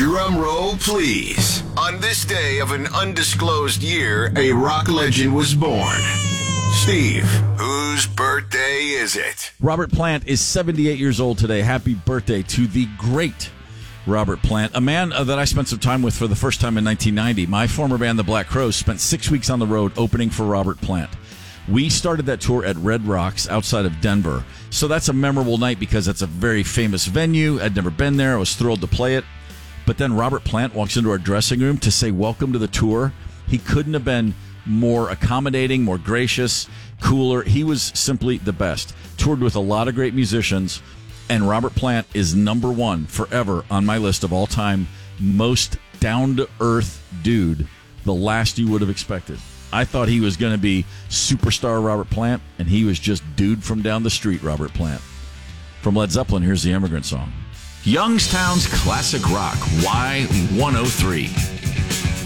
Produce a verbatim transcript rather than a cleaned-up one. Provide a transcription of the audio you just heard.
Drum roll, please. On this day of an undisclosed year, a rock legend was born. Steve, whose birthday is it? Robert Plant is seventy-eight years old today. Happy birthday to the great Robert Plant, a man uh, that I spent some time with for the first time in nineteen ninety. My former band, the Black Crowes, spent six weeks on the road opening for Robert Plant. We started that tour at Red Rocks outside of Denver. So that's a memorable night because it's a very famous venue. I'd never been there. I was thrilled to play it. But then Robert Plant walks into our dressing room to say welcome to the tour. He couldn't have been more accommodating, more gracious, cooler. He was simply the best. Toured with a lot of great musicians, and Robert Plant is number one forever on my list of all-time most down-to-earth dude, the last you would have expected. I thought he was going to be superstar Robert Plant, and he was just dude from down the street Robert Plant. From Led Zeppelin, here's the Immigrant Song. Youngstown's Classic Rock, Y one oh three.